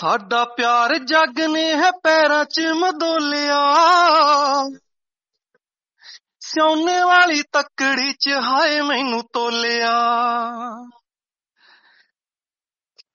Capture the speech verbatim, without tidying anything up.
ਸਾਡਾ ਪਿਆਰ ਜੱਗ ਨੇ ਹੈ ਪੈਰਾਂ 'ਚ ਮਦੋਲਿਆ, ਸਿਉਨੇ ਵਾਲੀ ਤੱਕੜੀ 'ਚ ਹਾਏ ਮੈਨੂੰ